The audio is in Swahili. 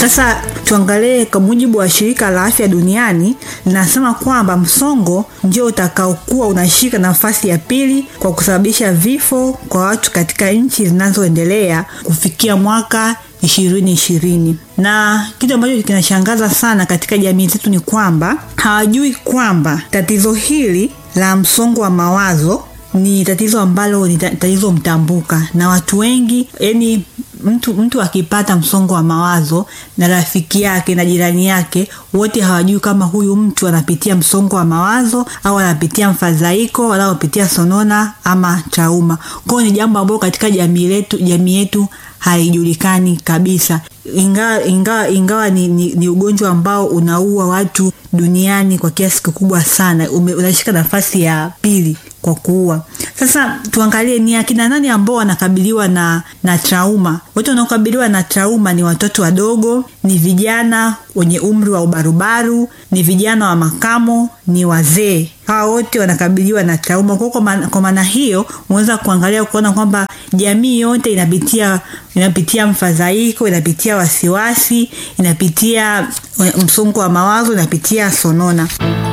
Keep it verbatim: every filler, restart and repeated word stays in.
Sasa tuangalie kwa mujibu wa shirika la afya duniani, linasema kwamba msongo ndio utakaokuwa unashika nafasi ya pili kwa kusababisha vifo kwa watu katika nchi zinazoendelea kufikia mwaka ishirini ishirini. Na kitu ambacho kinashangaza sana katika jamii zetu ni kwamba hawajui kwamba tatizo hili la msongo wa mawazo ni tatizo ambalo ni tatizo mtambuka, na watu wengi, yani mtu mtu akipata msongo wa mawazo na rafiki yake na jirani yake wote hawajui kama huyu mtu anapitia msongo wa mawazo au anapitia mfadhaiko au anapitia sonona ama trauma. Kwa hiyo ni jambo ambalo katika jamii yetu jamii yetu haijulikani kabisa. Ingawa ingawa ingawa ni, ni, ni ugonjwa ambao unaua watu duniani kwa kiasi kikubwa sana, unashika nafasi ya pili kwa kuua. Sasa tuangalie ni akina nani ambao wanakabiliwa na na trauma. Watu wanaokabiliwa na trauma ni watoto wadogo, ni vijana wenye umri wa ubarubaru, ni vijana wa makamo, ni wazee. Hao wote wanakabiliwa na trauma. Kwa maana hiyo unaweza kuangalia kuona kwamba jamii yote inapitia inapitia mfadhaiko, inapitia wasiwasi, inapitia msongo wa mawazo, inapitia sonona.